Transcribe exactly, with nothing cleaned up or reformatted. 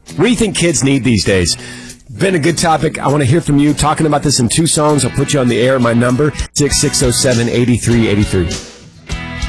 What do you think kids need these days? Been a good topic. I want to hear from you. Talking about this in two songs. I'll put you on the air. My number, six six zero seven, eight three eight three.